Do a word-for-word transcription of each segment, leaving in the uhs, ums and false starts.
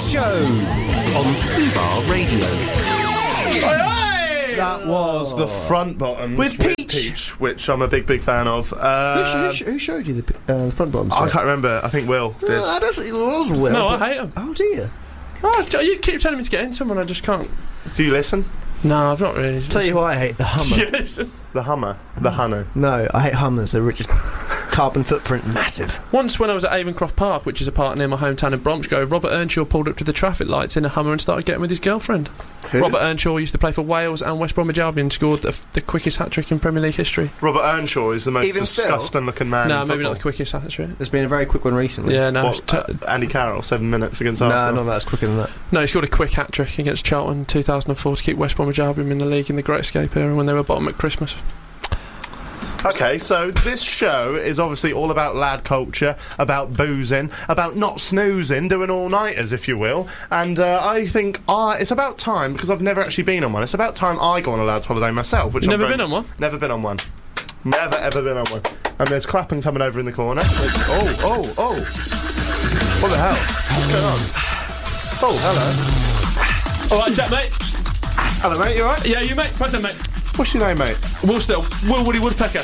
Show on Fubar Radio. That was the Front Bottoms with Peach. Peach, which I'm a big, big fan of. Uh, who, sh- who showed you the uh, Front Bottoms? I can't remember. I think Will did. No, I don't think it was Will. No, I hate them. Oh dear. Oh, you keep telling me to get into them and I just can't. Do you listen? No, I've not really. Tell you what, I hate the Hummer. Do you listen? The Hummer, the Hunter. No, I hate Hummers. They're just carbon footprint massive. Once when I was at Avonscroft Park, which is a park near my hometown in Bromsgrove, Robert Earnshaw pulled up to the traffic lights in a Hummer and started getting with his girlfriend. Who? Robert Earnshaw used to play for Wales and West Bromwich Albion, scored the, the quickest hat-trick in Premier League history. Robert Earnshaw is the most Even still? disgusting looking man No, in maybe football. not the quickest hat-trick. There's been a very quick one recently. Yeah, no. What, t- uh, Andy Carroll, seven minutes against No, Arsenal. not that. It's quicker than that. no, he scored a quick hat-trick against Charlton in two thousand four to keep West Bromwich Albion in the league in the Great Escape era when they were bottom at Christmas. Okay, so this show is obviously all about lad culture, about boozing, about not snoozing, doing all-nighters, if you will. And uh, I think I, it's about time, because I've never actually been on one, it's about time I go on a lad's holiday myself. Which You've I'm never very- been on one? Never been on one. Never, ever been on one. And there's clapping coming over in the corner. It's, oh, oh, oh. What the hell? What's going on? Oh, hello. All right, Jack, mate. Hello, mate, you alright? Yeah, you, mate. Present, mate. What's your name, mate? Will Still. Will Woody Woodpecker.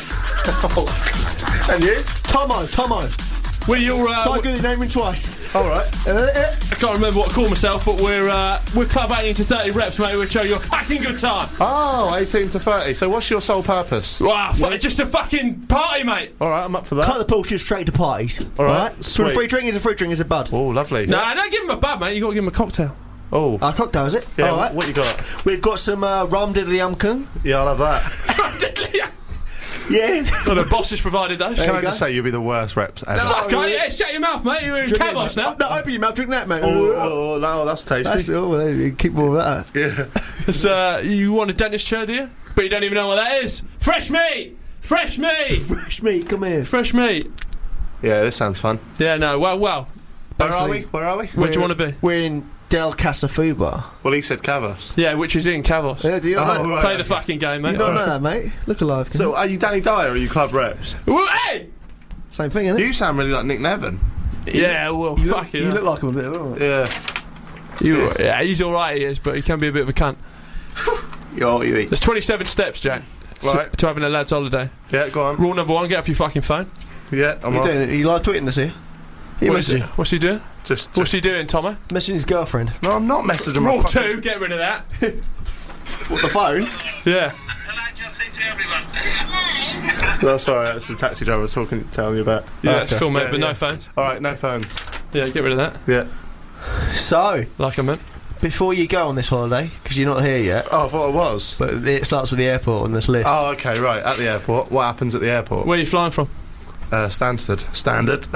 And you? Tomo, Tomo. We're your... Uh, So good at naming twice. Alright. Uh, I can't remember what I call myself, but we're uh, we're club eighteen to thirty reps, mate. We'll show you a fucking good time. Oh, eighteen to thirty. So what's your sole purpose? Wow, fu- just a fucking party, mate. Alright, I'm up for that. Cut the bullshit straight to parties. All right, Alright? So a sweet. free drink is a free drink is a bud. Oh, lovely. Nah, don't give him a bad, mate. You got to give him a cocktail. Oh. Our cocktail, is it? Yeah, All right. what you got? We've got some uh, rum diddly umkin. Yeah, I'll have that. Yeah. Well, the boss has provided those. Can you I go. just say you'll be the worst reps ever? Fuck, can't you? Yeah, shut your mouth, mate. You're in Drink Cavos it. now. Oh, no, open your mouth, drink that, mate. Oh, oh, no, that's tasty. That's all. You keep more of that. Yeah. It's, uh, you want a dentist chair, do you? But you don't even know what that is. Fresh meat! Fresh meat! Fresh meat, come here. Fresh meat. Yeah, this sounds fun. Yeah, no, well, well. Where are Basically- we? Where are we? Where do you want to be? We're in Del Casa Fubar. Well, he said Cavos. Yeah, which is in Cavos. Yeah, do you not Oh, know? right. Play the fucking game, mate. You don't know that, mate. Look alive. can So, you? are you Danny Dyer or are you Club Reps? Well, hey! Same thing, isn't it? You sound really like Nick Nevin. Yeah, well, You fuck look, it. you look like him a bit, don't you? Yeah. You, yeah, he's alright, he is, but he can be a bit of a cunt. Yo, you eat. There's twenty-seven steps, Jack, Right. to, to having a lad's holiday. Yeah, go on. Rule number one, get off your fucking phone. Yeah, I'm You off. doing it? You live tweeting this here? He What is messaging, it? What's he doing? Just, What's just. he doing, Tomo? messaging his girlfriend. No, I'm not messaging my Rule fucking- two, get rid of that. What, the phone? Yeah. And I just say to everyone, No, sorry, that's the taxi driver talking, telling you about. Yeah, Oh, that's okay. cool, mate, Yeah, but yeah. no phones. Alright, no phones. Yeah, get rid of that. Yeah. So, Like I meant. before you go on this holiday, because you're not here yet, Oh, I thought I was. but it starts with the airport on this list. Oh, okay, right, at the airport. What happens at the airport? Where are you flying from? Uh, Stansted. Standard.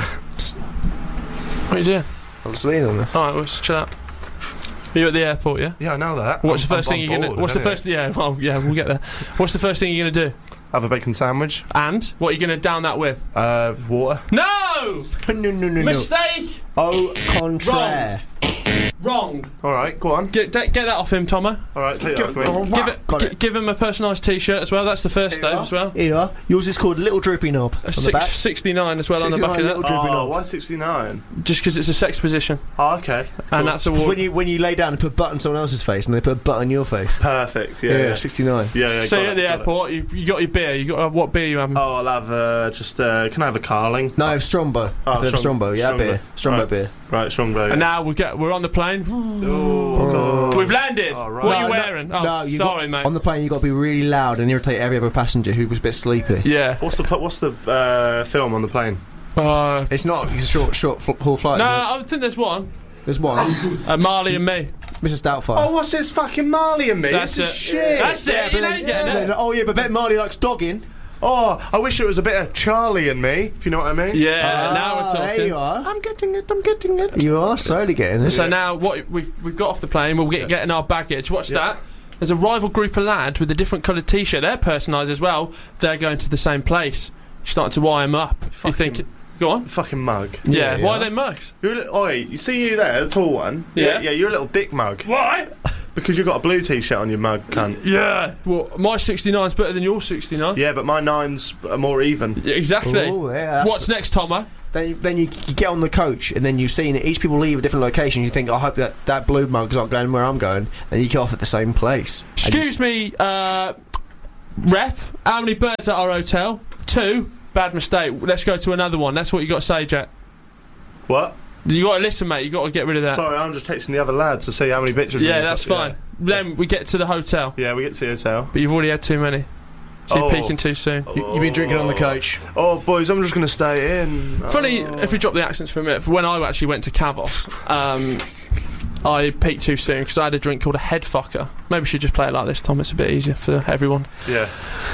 What are you doing? I'm Celine on this. Alright, well, let's chill out. Are you at the airport, yeah? Yeah, I know that. What's I'm- the first I'm thing on you're gonna? board, What's the anyway. first? Yeah, well, yeah, we'll get there. What's the first thing you're gonna do? Have a bacon sandwich. And what are you gonna down that with? Uh, water. No! No, no, no, no. Mistake! Au contraire. Wrong. Alright, go on. Get get that off him, Tomo. Alright, take it off me. Give it. Got gi- it. give him a personalised T-shirt as well. That's the first Here you stage are. as well. Here you are. Yours is called Little Droopy Knob. A On the six, back. sixty-nine as well on the back of sixty-nine that. little droopy Oh, knob. why sixty-nine? Just because it's a sex position, Oh, okay. and that's a Because war. when you when you lay down and put a button on someone else's face, and they put a button on your face. Perfect, yeah. Yeah, Yeah, sixty-nine. yeah. yeah So got you're it, at the got it. airport. You, you got your beer. You got uh, what beer you having? Oh, I'll have uh, just, uh, can I have a Carling? No, Strombo. Oh, If they have Strom- Strombo, yeah, Strombo. beer. Strombo Right. beer. Right, strong blow. And now we get. We're on the plane. Oh, God. We've landed. Oh, right. What are No, you no, wearing? oh, no, you sorry, got, mate. On the plane, you got to be really loud and irritate every other passenger who was a bit sleepy. yeah. What's the pl- what's the uh, film on the plane? Uh, It's not. It's a short, short fl- haul flight. no, isn't I think there's one. it? There's one. Uh, Marley and me. Missus Doubtfire. Oh, what's this fucking Marley and me? That's this it. is shit. That's it. Yeah, you but know then- you're getting then- it. oh yeah, but Bet Marley likes dogging. Oh, I wish it was a bit of Charlie and me, if you know what I mean. Yeah. now we're Ah, talking. There you are. I'm getting it, I'm getting it. You are slowly getting it. So now what we've we've got off the plane, we'll get getting our baggage. Watch that. There's a rival group of lads with a different coloured T-shirt. They're personalised as well. They're going to the same place. Starting to wire them up. You think? Go on. Fucking mug. Yeah. Yeah, Why yeah. are they mugs? You're a li- Oi, you see you there, the tall one? Yeah. Yeah, you're a little dick mug. Why? Because you've got a blue t-shirt on your mug, cunt. Yeah. Well, my sixty-nine's better than your sixty-nine. Yeah, but my nine's uh, more even. Yeah, exactly. Oh, yeah, that's What's next, Tomo? Then, you, then you, you get on the coach, and then you've seen it. Each people leave a different location. You think, I hope that that blue mug's not going where I'm going. And you get off at the same place. Excuse me, uh, ref. How many birds at our hotel? Two. Bad mistake. Let's go to another one. That's what you got to say, Jack. What? You got to listen, mate. You got to get rid of that. Sorry, I'm just texting the other lads to see how many pictures. Yeah, we that's got. fine. Then we get to the hotel. Yeah, we get to the hotel. But you've already had too many. So Oh. you're peaking too soon. You, you've been drinking on the coach. Oh, boys, I'm just going to stay in. Funny, Oh. if we drop the accents for a minute, for when I actually went to Cavos, um, I peaked too soon because I had a drink called a head fucker. Maybe we should just play it like this, Tom. It's a bit easier for everyone. Yeah.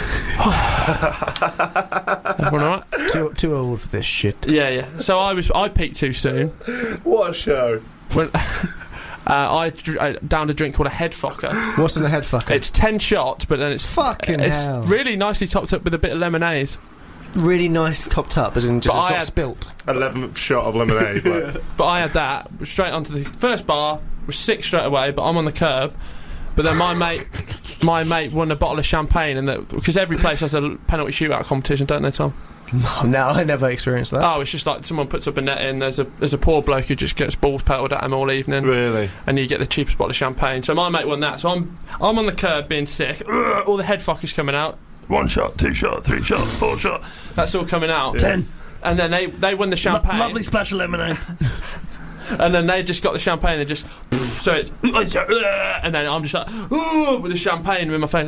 Everyone alright? Too, too old for this shit. Yeah, yeah. So I was, I peaked too soon. What a show. When uh, I, dr- I downed a drink called a head fucker. What's in the head fucker? It's ten shots, but then it's Fucking it's hell. really nicely topped up with a bit of lemonade. Really nice topped up, as in just But it's I not had- spilt. eleventh shot of lemonade. Like. But I had that straight onto the first bar. Was sick straight away, but I'm on the curb. But then my mate, my mate won a bottle of champagne, and that because every place has a penalty shootout competition, don't they, Tom? No, I never experienced that. Oh, it's just like someone puts up a net in. There's a there's a poor bloke who just gets balls pelted at him all evening, Really? and you get the cheapest bottle of champagne. So my mate won that. So I'm I'm on the curb being sick. Ugh, all the head fuckers coming out. One shot, two shot, three shot, four shot. That's all coming out. Ten. And then they they won the champagne. Lovely splash of lemonade. And then they just got the champagne. They just so it's and then I'm just like with the champagne in my face.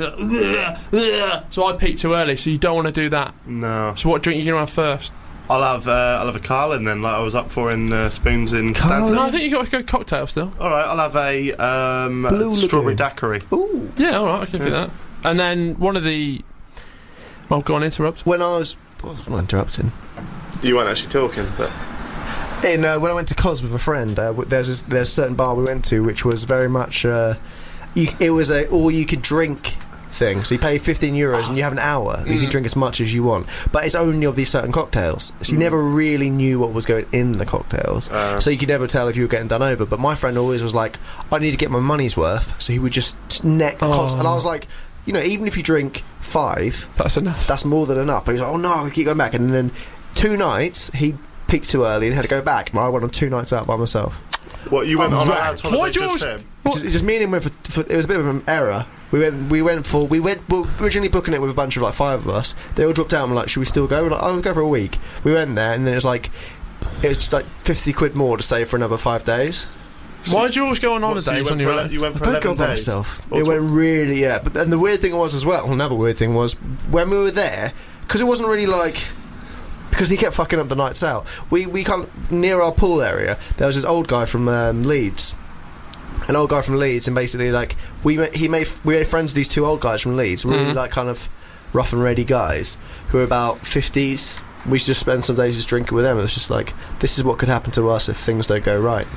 So I peaked too early. So you don't want to do that. No. So what drink are you gonna have first? I'll have uh, I'll have a Carlin then, like I was up for in uh, Spoons in Carlin? Stansted. No, I think you got to go cocktail still. All right, I'll have a um, Blue strawberry Lagoon. daiquiri. Ooh. Yeah, all right, I can do that. And then one of the. Well, go on, interrupt. When I was... I was not interrupting. You weren't actually talking, but In, uh, when I went to Cos with a friend, uh, w- there's, this, there's a certain bar we went to which was very much... Uh, you, it was a all-you-could-drink thing. So you pay fifteen euros and you have an hour. You can drink as much as you want. But it's only of these certain cocktails. So you never really knew what was going in the cocktails. Uh. So you could never tell if you were getting done over. But my friend always was like, I need to get my money's worth. So he would just neck... Oh. Const- and I was like, you know, even if you drink five... That's enough. That's more than enough. But he was like, oh no, I keep going back. And then two nights, he peaked too early and had to go back. And I went on two nights out by myself. what you went Oh, on right. a house holiday Why'd you just always- him? Just, just me and him went for, for... It was a bit of an error. We went We went for... We went we were originally booking it with a bunch of like five of us. They all dropped out and were like, should we still go? We're like, oh, we'll go for a week. We went there and then it was like... It was just like fifty quid more to stay for another five days. Why'd you always go on What, so you holidays went on your for ele- own? You went for Don't go eleven by days. myself. Or It tw- went really... Yeah. But then the weird thing was as well... Another weird thing was... When we were there... Because it wasn't really like... Because he kept fucking up the nights out. We we kind of, near our pool area, there was this old guy from um, Leeds, an old guy from Leeds, and basically like we met, he made we made friends with these two old guys from Leeds, really Mhm. like kind of rough and ready guys who were about fifties. We used to just spend some days just drinking with them. And it's just like this is what could happen to us if things don't go right.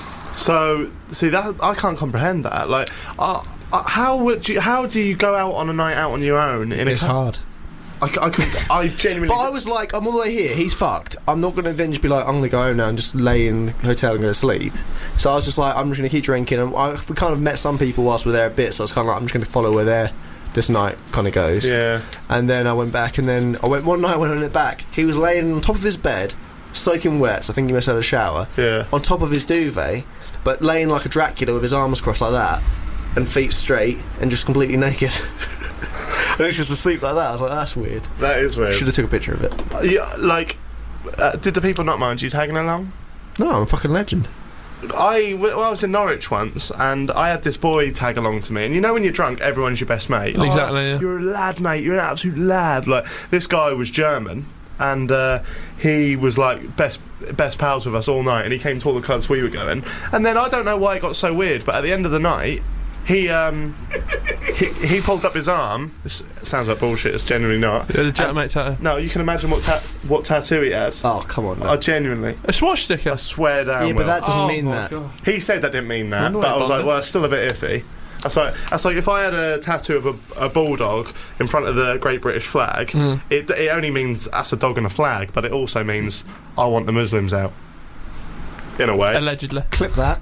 So, see that I can't comprehend that. Like, uh, uh, how would you? How do you go out on a night out on your own? In a It's co- hard. I, c- I could. I genuinely. But I was like, I'm all the way here. He's fucked. I'm not going to then just be like, I'm going to go home now and just lay in the hotel and go to sleep. So I was just like, I'm just going to keep drinking. And I, we kind of met some people whilst we were there a bit. So I was kind of like, I'm just going to follow where their this night kind of goes. Yeah. And then I went back, and then I went one night. I went on it back. He was laying on top of his bed, soaking wet. So I think he must have had a shower. Yeah. On top of his duvet, but laying like a Dracula with his arms crossed like that, and feet straight, and just completely naked. And he was just asleep like that. I was like, that's weird. That is weird. Should have took a picture of it. Uh, yeah, like, uh, did the people not mind you tagging along? No, I'm a fucking legend. I, well, I was in Norwich once, and I had this boy tag along to me. And you know when you're drunk, everyone's your best mate. Exactly, Oh, yeah. You're a lad, mate. You're an absolute lad. Like, this guy was German, and uh, he was like best best pals with us all night. And he came to all the clubs we were going. And then I don't know why it got so weird, but at the end of the night, he um he, he pulled up his arm. This sounds like bullshit. It's genuinely not. Yeah, the Jack And- mate tattoo. No, you can imagine what ta- what tattoo he had. Oh, come on. I genuinely, A swash sticker. I swear down. yeah, Will. but that doesn't Oh mean my that. God. He said that didn't mean that, Wonder but why I was like, bothered. well, it's still a bit iffy. That's like that's like if I had a tattoo of a, a bulldog in front of the Great British flag. Mm. It it only means that's a dog and a flag, but it also means I want the Muslims out. In a way. Allegedly. Clip that.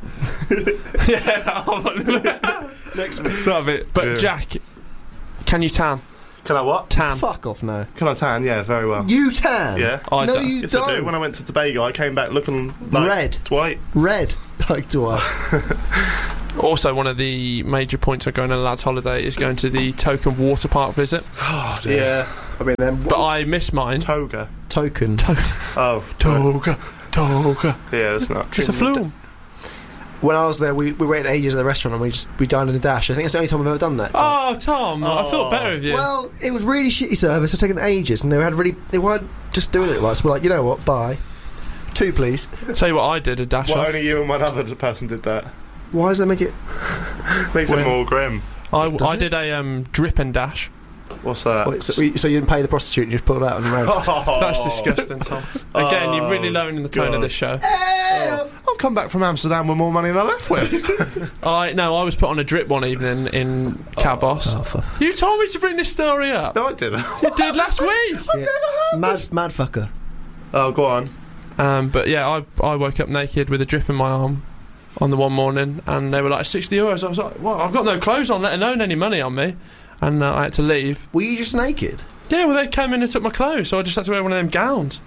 Yeah, Next week. love it. But Yeah. Jack, can you tan? Can I what? Tan. Fuck off, no. Can I tan? Yeah, very well. You tan? Yeah. I no, don't. you Yes, don't. I do. When I went to Tobago, I came back looking like Red. Dwight. Red. Like Dwight. Also, one of the major points of going on a lad's holiday is going to the Token water park visit. Oh, Yeah. I mean, then. But I missed mine. Toga. Token. Oh. Toga, Toga. Yeah, that's not. It's a flume. When I was there, we, we waited ages at the restaurant and we just we dined in a dash. I think it's the only time I've ever done that. Oh, Tom, I Oh. thought better of you. Well, it was really shitty service. It's taken ages, and they had really they weren't just doing it right. So we're like, you know what? Bye. Two, please. Tell you what I did, a dash Well, off. only you and one other person did that. Why does that make it? Makes When- it more grim. I, Does I it? did a um, drip and dash. What's that? Wait, so, so you didn't pay the prostitute and you just pulled out and ran? Oh. That's disgusting, Tom. Again, you're really Oh, lowering the tone of God. this show. Oh. I've come back from Amsterdam with more money than I left with. I no, I was put on a drip one evening in Cavos. Oh, fuck. You told me to bring this story up. No, I didn't. You did last week. Yeah. Mad, mad fucker. Oh, go on. Um, but yeah, I I woke up naked with a drip in my arm on the one morning, and they were like sixty euros. I was like, well, I've got no clothes on, let alone any money on me, and uh, I had to leave. Were you just naked? Yeah, well, they came in and took my clothes, so I just had to wear one of them gowns.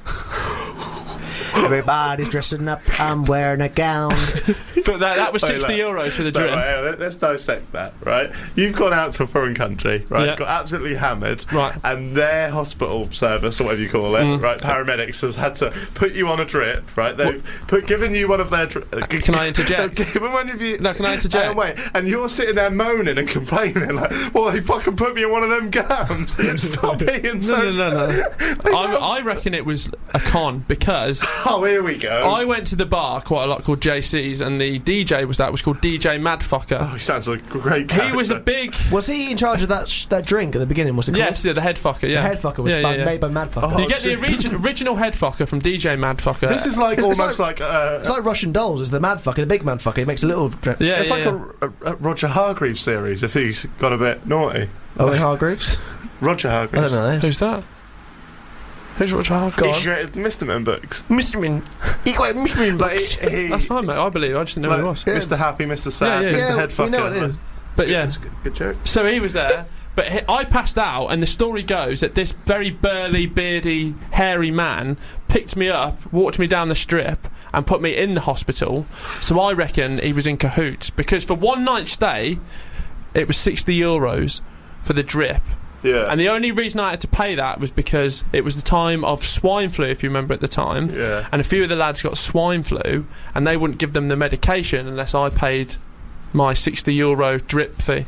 Everybody's dressing up. I'm wearing a gown. But that, that was Wait, sixty look. euros for the No, drip. right, let- let's dissect that, right? You've gone out to a foreign country, right? Yeah. Got absolutely hammered, Right. and their hospital service, or whatever you call it, Mm. right? Paramedics has had to put you on a drip, right? They've put given you one of their. Dri- uh, Can I interject? Given one of you. No, can I interject? And wait, and you're sitting there moaning and complaining like, "Well, they fucking put me in one of them gowns." Stop being so. No, no, no, no. I, I reckon it was a con because Oh, here we go. I went to the bar quite a lot called J C's, and the D J was that was called D J Madfucker. Oh, he sounds like a great character. He was a big Was he in charge of that sh- that drink at the beginning? Was it called? yes, yeah, the head fucker. Yeah, The head fucker was yeah, by, yeah, yeah. made by Mad Fucker. Oh, You get the shit. origi- original head fucker from D J Madfucker. This is like It's- it's almost like. uh, It's like Russian Dolls. It's the Mad Fucker, the big Mad Fucker. He makes a little. Drink. yeah, It's yeah, like yeah. a, a, a Roger Hargreaves series if he's got a bit naughty. Owen Hargreaves. Roger I Hargreaves. don't know. This. Who's that? Who's Roger Hargreaves? He created Mister Man books. Mister Min. He got Mister Min Like books. he, he That's fine, mate. I believe. I just didn't know like, who he was. Yeah. Mister Happy, Mister Sad, Yeah, yeah. Mister Yeah, Head we Fucker. know it is. But yeah, That's a good, good joke. so he was there. But he, I passed out, and the story goes that this very burly, beardy, hairy man picked me up, walked me down the strip, and put me in the hospital. So I reckon he was in cahoots because for one night stay, it was sixty euros for the drip. Yeah. And the only reason I had to pay that was because it was the time of swine flu, if you remember at the time. yeah. And a few of the lads got swine flu, and they wouldn't give them the medication unless I paid my sixty euro drip fee.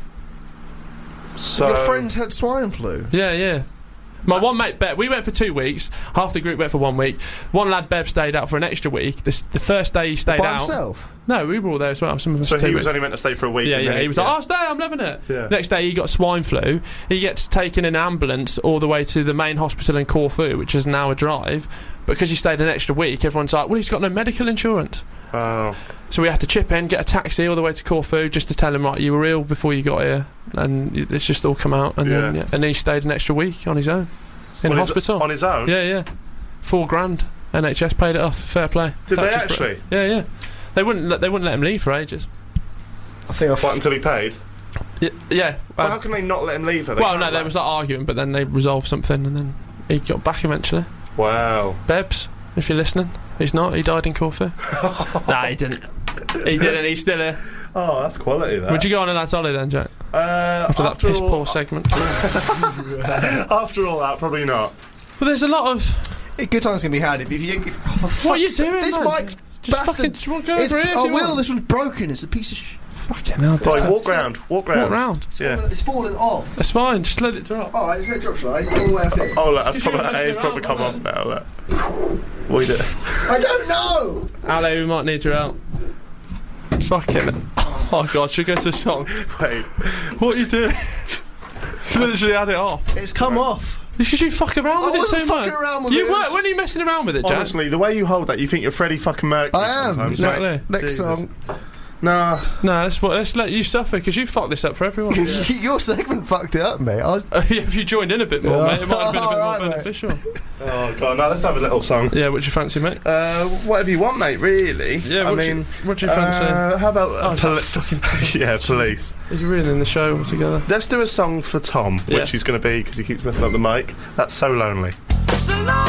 So Your friends had swine flu. Yeah, yeah. My one mate, Bev, we went for two weeks. Half the group went for one week. One lad, Bev, stayed out for an extra week. This, the first day he stayed By out. himself. No, we were all there as well. Some of us So two he was weeks. only meant to stay for a week. Yeah, and yeah. then He was like, "Oh, stay! I'm loving it." Yeah. Next day, he got swine flu. He gets taken in an ambulance all the way to the main hospital in Corfu, which is an hour drive. Because he stayed an extra week, everyone's like, "Well, he's got no medical insurance." Oh. So we had to chip in, get a taxi all the way to Corfu just to tell him, right, you were ill before you got here, and it's just all come out. And then, Yeah. yeah, and then he stayed an extra week on his own in On a his- hospital. On his own? Yeah, yeah. Four grand. N H S paid it off. Fair play. Did they Tax is actually? br- Yeah, yeah. They wouldn't. Let, they wouldn't let him leave for ages. I think I What, until he paid? Y- yeah. Well, um, how can they not let him leave? Her? They well, can't no, there let- was like arguing, but then they resolved something, and then he got back eventually. Wow. Bebs, if you're listening, he's not. He died in Corfu. Nah, he didn't. He didn't. He's still here. Oh, that's quality, that. Would you go on a lad's holiday then, Jack? Uh, After, that after piss all, poor segment. After all that, probably not. Well, there's a lot of. Good times can be had if, if you. If, oh, for What are you fuck's sake, doing, This man? mic's Just bastard. fucking just walk over It's- here. if oh, you Will, want. this one's broken. It's a piece of. Sh- Fucking hell. Like, Like, walk round. Walk round. walk round. it's, Yeah. fallen, it's fallen off. That's fine. Just let it drop. Oh, I just let it drop slide all the way up here. Oh, look, that's Just probably, you messing it's probably around, come off man. now, look. What are you doing? I don't know. Ali, we might need your help. Fucking. Oh god, should we go to a song? Wait. What are you doing? Literally had it off. It's come off. Should you fuck around I with it wasn't too fucking much? around with you it. weren't. When are you messing around with it, Jack? Honestly, the way you hold that, you think you're Freddie fucking Mercury. I am. sometimes. Ne- Exactly. Next Jesus. song. Nah. No, let's, let's let you suffer, because you fucked this up for everyone. Your segment fucked it up, mate. I... Uh, yeah, if you joined in a bit more, Yeah. mate, it might have been a bit more Alright, mate. beneficial. Oh god, no. Let's have a little song. Yeah, what do you fancy, mate? Uh, whatever you want, mate. Really. Yeah, I what do mean, you, what do you fancy? uh, how about Oh, uh, it's poli- that fucking... yeah, police. Are you ruining the show altogether? Let's do a song for Tom, Yeah. which he's going to be because he keeps messing up the mic. That's So Lonely.